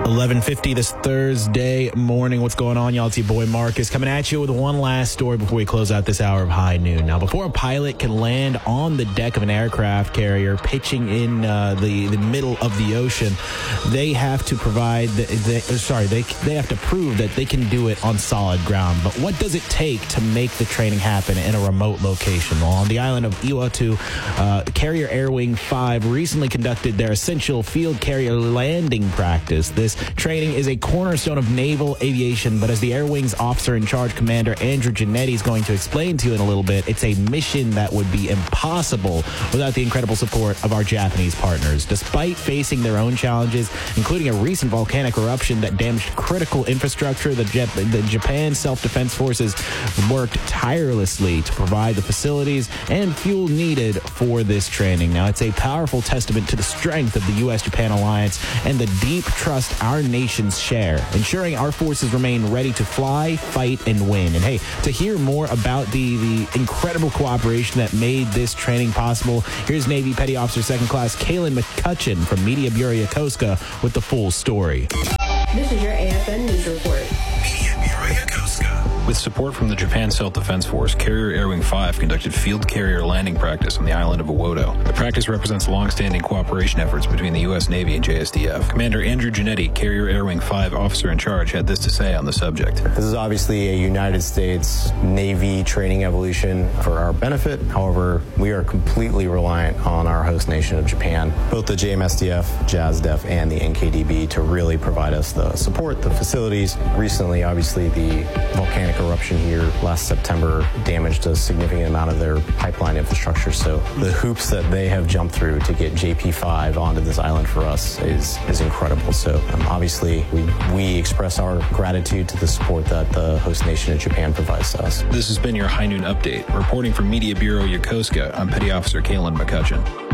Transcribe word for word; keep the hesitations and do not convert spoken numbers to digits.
eleven fifty this Thursday morning. What's going on, y'all? It's your boy Marcus coming at you with one last story before we close out this hour of High Noon. Now, before a pilot can land on the deck of an aircraft carrier pitching in uh, the, the middle of the ocean, they have to provide, the, the, sorry, they, they have to prove that they can do it on solid ground. But what does it take to make the training happen in a remote location? Well, on the island of Iwatu, uh, Carrier Air Wing five recently conducted their essential field carrier landing practice. This training is a cornerstone of naval aviation, but as the Air Wing's officer in charge, Commander Andrew Giannetti, is going to explain to you in a little bit, it's a mission that would be impossible without the incredible support of our Japanese partners. Despite facing their own challenges, including a recent volcanic eruption that damaged critical infrastructure, the, Jap- the Japan Self-Defense Forces worked tirelessly to provide the facilities and fuel needed for this training. Now, it's a powerful testament to the strength of the U S Japan alliance and the deep trust our nations share, ensuring our forces remain ready to fly, fight, and win. And hey, to hear more about the, the incredible cooperation that made this training possible, here's Navy Petty Officer Second Class Kaylin McCutcheon from Media Bureau Yokosuka with the full story. This is your A F N News Report. Media Bureau Yokosuka. With support from the Japan Self-Defense Force, Carrier Air Wing five conducted field carrier landing practice on the island of Owodo. The practice represents long-standing cooperation efforts between the U S Navy and J S D F. Commander Andrew Giannetti, Carrier Air Wing five officer in charge, had this to say on the subject. This is obviously a United States Navy training evolution for our benefit. However, we are completely reliant on our host nation of Japan, both the J M S D F, JASDEF, and the N K D B to really provide us the support, the facilities. Recently, obviously, the volcanic eruption here last September damaged a significant amount of their pipeline infrastructure. So the hoops that they have jumped through to get J P five onto this island for us is, is incredible. So um, obviously we, we express our gratitude to the support that the host nation of Japan provides to us. This has been your High Noon Update. Reporting from Media Bureau Yokosuka, I'm Petty Officer Kaylin McCutcheon.